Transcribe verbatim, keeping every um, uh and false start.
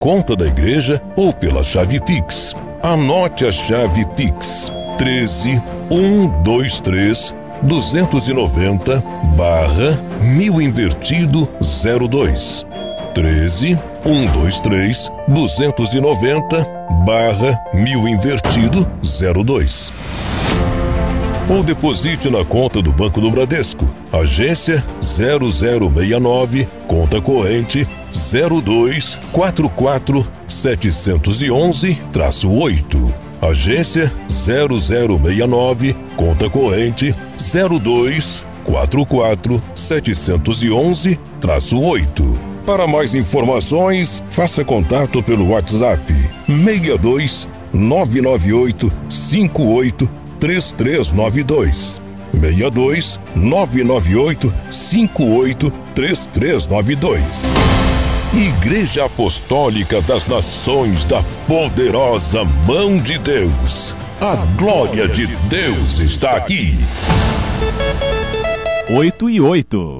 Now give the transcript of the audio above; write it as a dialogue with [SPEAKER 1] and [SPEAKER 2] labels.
[SPEAKER 1] conta da igreja ou pela chave Pix. Anote a chave Pix: treze, cento e vinte e três, duzentos e noventa, barra mil invertido zero dois. treze, cento e vinte e três, duzentos e noventa, barra mil invertido zero dois. Ou deposite na conta do Banco do Bradesco, agência zero zero seis nove, conta corrente zero dois quatro quatro sete um um oito. Agência zero zero seis nove, conta corrente zero dois quatro quatro sete um um oito. Para mais informações, faça contato pelo WhatsApp seis dois nove nove oito cinco oito três três nove dois. seis dois nove nove oito cinco oito três três nove dois. Igreja Apostólica das Nações da Poderosa Mão de Deus. A glória de Deus está aqui.
[SPEAKER 2] Oito e oito.